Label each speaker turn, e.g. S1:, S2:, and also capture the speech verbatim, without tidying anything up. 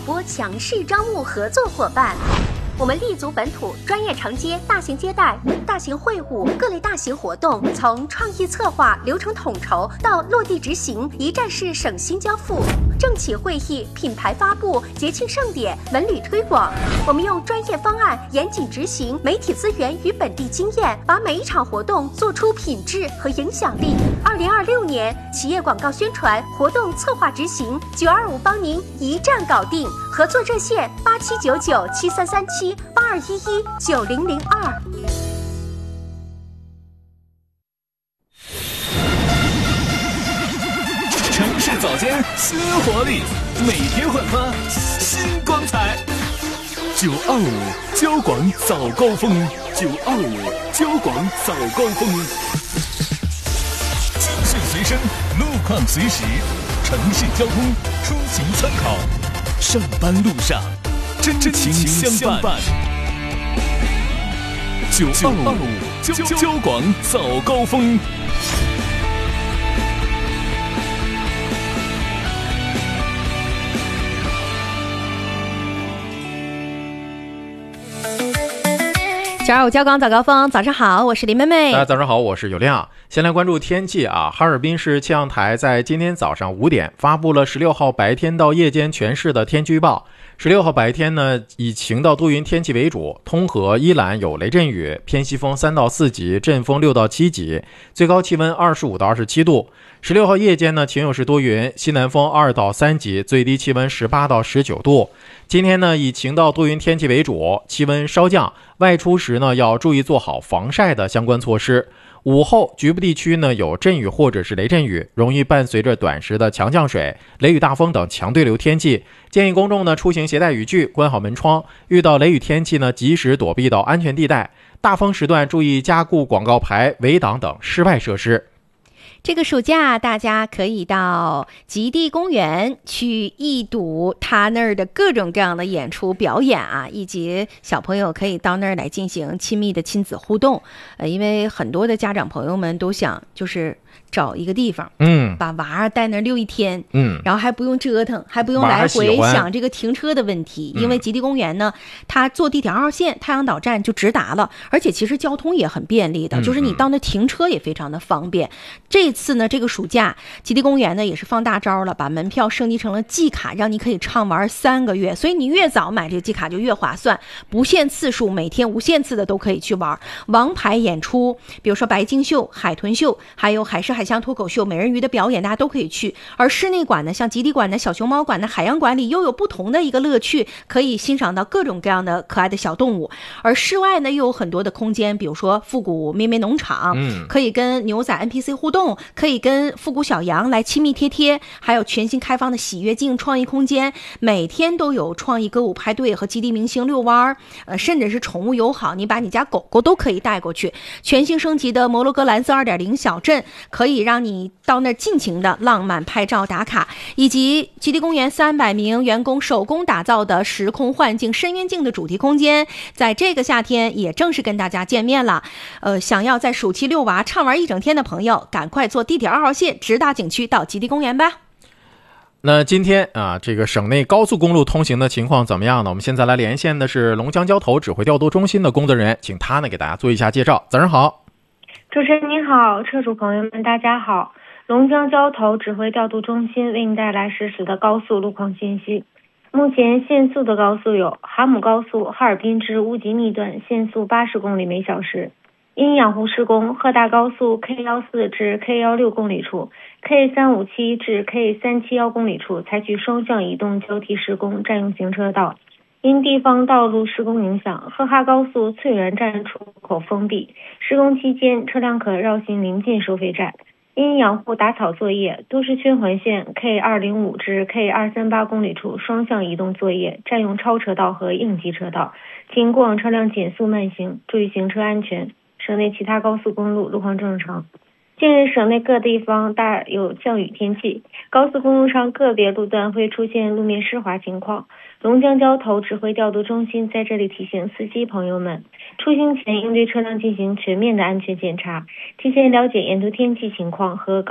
S1: 播强势招募合作伙伴。我们立足本土，专业承接大型接待、大型会务、各类大型活动，从创意策划、流程统筹到落地执行，一站式省心交付。政企会议、品牌发布、节庆盛典、文旅推广，我们用专业方案严谨执行，媒体资源与本地经验，把每一场活动做出品质和影响力。二零二六年企业广告宣传、活动策划执行，九二五帮您一站搞定。合作热线八七九九七三三七八二一一九零零二。
S2: 城市早间新活力，每天焕发新光彩。九二五交广早高峰，九二五交广早高峰。资讯随身，路况随时，城市交通出行参考。上班路上，真情相伴。九二五交交广早高峰。
S1: 九二五交广早高峰，早上好，我是林妹妹。
S3: 大家早上好，我是有亮。先来关注天气啊，哈尔滨市气象台在今天早上五点发布了十六号白天到夜间全市的天气预报。十六号白天呢，以晴到多云天气为主，通河、伊兰有雷阵雨，偏西风三到四级，阵风六到七级，最高气温二十五到二十七度。十六号夜间呢，晴有时多云，西南风二到三级，最低气温十八到十九度。今天呢，以晴到多云天气为主，气温稍降，外出时呢要注意做好防晒的相关措施。午后局部地区呢有阵雨或者是雷阵雨，容易伴随着短时的强降水、雷雨大风等强对流天气，建议公众呢出行携带雨具，关好门窗，遇到雷雨天气呢及时躲避到安全地带，大风时段注意加固广告牌、围挡等室外设施。
S1: 这个暑假大家可以到极地公园去一睹他那儿的各种各样的演出表演啊，以及小朋友可以到那儿来进行亲密的亲子互动。呃，因为很多的家长朋友们都想就是找一个地方，嗯，把娃儿带那儿溜一天，嗯，然后还不用折腾，还不用来回想这个停车的问题。因为极地公园呢，它坐地铁二号线太阳岛站就直达了，而且其实交通也很便利的，嗯、就是你到那停车也非常的方便。这次呢，这个暑假极地公园呢也是放大招了，把门票升级成了季卡，让你可以畅玩三个月。所以你越早买这个季卡就越划算，不限次数，每天无限次的都可以去玩。王牌演出，比如说白鲸秀、海豚秀，还有海狮海象脱口秀、美人鱼的表演，大家都可以去。而室内馆呢，像极地馆的小熊猫馆的海洋馆里又有不同的一个乐趣，可以欣赏到各种各样的可爱的小动物。而室外呢又有很多的空间，比如说复古咩咩农场，嗯，可以跟牛仔 N P C 互动，可以跟复古小羊来亲密贴贴，还有全新开放的喜悦镜创意空间，每天都有创意歌舞派对和极地明星遛弯，呃，甚至是宠物友好，你把你家狗狗都可以带过去。全新升级的摩洛哥蓝色 二点零 小镇，可以让你到那儿尽情的浪漫拍照打卡，以及极地公园三百名员工手工打造的时空幻境深渊镜的主题空间，在这个夏天也正式跟大家见面了。呃，想要在暑期遛娃畅玩一整天的朋友，赶快坐地铁二号线直达景区到极地公园吧。
S3: 那今天啊，这个省内高速公路通行的情况怎么样呢？我们现在来连线的是龙江交投指挥调度中心的工作人员，请他呢给大家做一下介绍。早上好。
S4: 主持人您好，车主朋友们大家好。龙江交投指挥调度中心为您带来实时的高速路况信息。目前限速的高速有哈姆高速哈尔滨至乌吉密段限速八十公里每小时，因养护施工，鹤大高速 K 十四 至 K 十六 公里处、K 三五七 至 K 三七一 公里处采取双向移动交替施工，占用行车道。因地方道路施工影响，鹤哈高速翠园站出口封闭，施工期间车辆可绕行临近收费站。因养护打草作业，都市圈环线 K 二零五 至 K 二三八 公里处双向移动作业，占用超车道和应急车道，请过往车辆减速慢行，注意行车安全。省内其他高速公路路况正常。近日省内各地方大有降雨天气，高速公路上个别路段会出现路面湿滑情况。龙江交投指挥调度中心在这里提醒司机朋友们，出行前应对车辆进行全面的安全检查，提前了解沿途天气情况和高